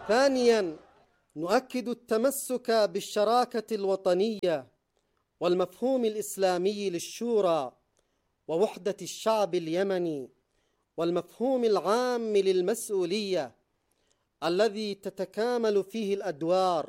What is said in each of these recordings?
ثانياً، نؤكد التمسك بالشراكة الوطنية والمفهوم الإسلامي للشورى ووحدة الشعب اليمني والمفهوم العام للمسؤولية الذي تتكامل فيه الأدوار،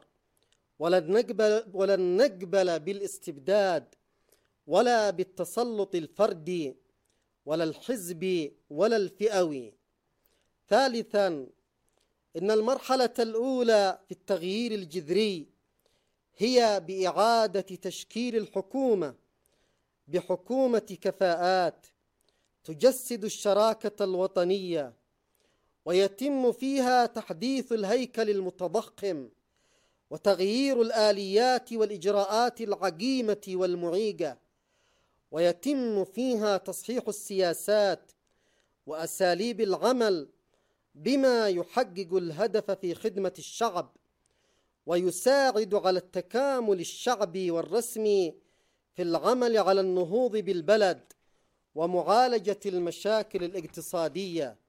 ولن نقبل بالاستبداد ولا بالتسلط الفردي ولا الحزبي ولا الفئوي. ثالثاً، إن المرحلة الأولى في التغيير الجذري هي بإعادة تشكيل الحكومة بحكومة كفاءات تجسد الشراكة الوطنية، ويتم فيها تحديث الهيكل المتضخم وتغيير الآليات والإجراءات العقيمة والمعيقة، ويتم فيها تصحيح السياسات وأساليب العمل بما يحقق الهدف في خدمة الشعب ويساعد على التكامل الشعبي والرسمي في العمل على النهوض بالبلد ومعالجة المشاكل الاقتصادية.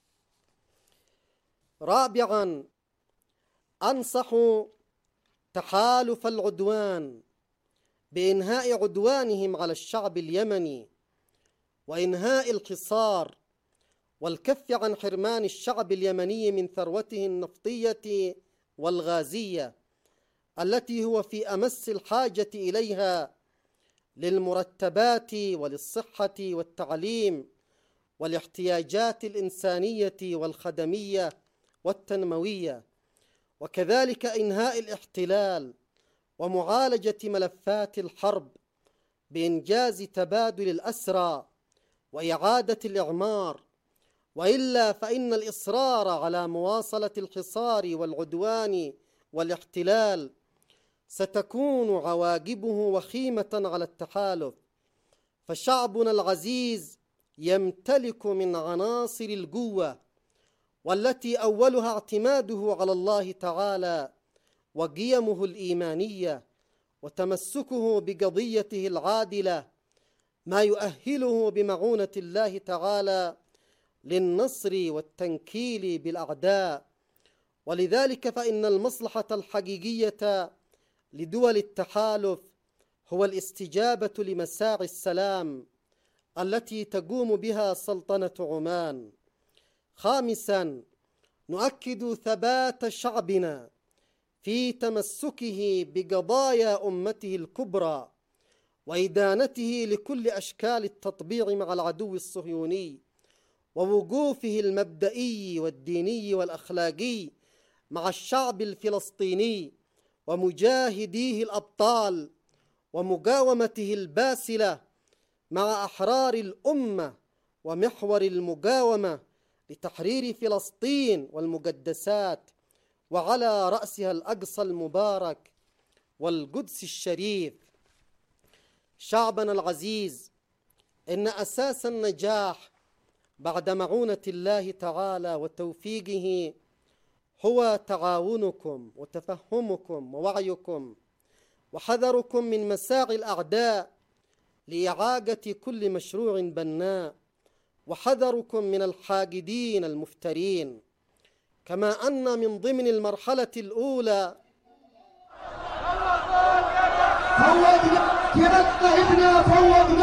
رابعاً، أنصح تحالف العدوان بإنهاء عدوانهم على الشعب اليمني وإنهاء الحصار والكف عن حرمان الشعب اليمني من ثروته النفطية والغازية التي هو في أمس الحاجة إليها للمرتبات وللصحة والتعليم والاحتياجات الإنسانية والخدمية والتنموية، وكذلك إنهاء الاحتلال ومعالجة ملفات الحرب بإنجاز تبادل الأسرى وإعادة الإعمار، وإلا فإن الإصرار على مواصلة الحصار والعدوان والاحتلال ستكون عواقبه وخيمة على التحالف، فشعبنا العزيز يمتلك من عناصر القوة والتي أولها اعتماده على الله تعالى وقيمه الإيمانية وتمسكه بقضيته العادلة ما يؤهله بمعونة الله تعالى للنصر والتنكيل بالأعداء. ولذلك فإن المصلحة الحقيقية لدول التحالف هو الاستجابة لمساعي السلام التي تقوم بها سلطنة عمان. خامساً، نؤكد ثبات شعبنا في تمسكه بقضايا أمته الكبرى وإدانته لكل أشكال التطبيع مع العدو الصهيوني، ووقوفه المبدئي والديني والأخلاقي مع الشعب الفلسطيني ومجاهديه الأبطال، ومقاومته الباسلة مع أحرار الأمة ومحور المقاومة لتحرير فلسطين والمقدسات، وعلى رأسها الأقصى المبارك والقدس الشريف. شعبنا العزيز، إن أساس النجاح بعد معونة الله تعالى وتوفيقه هو تعاونكم وتفهمكم ووعيكم وحذركم من مساعي الأعداء لإعاقة كل مشروع بناء، وحذركم من الحاقدين المفترين، كما أن من ضمن المرحلة الأولى فوضنا